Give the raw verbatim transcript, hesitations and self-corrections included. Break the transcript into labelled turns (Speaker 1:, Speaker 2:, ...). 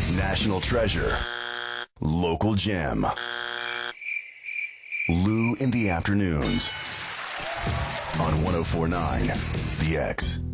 Speaker 1: National treasure. Local gem. Lou in the afternoons on one oh four point nine The X.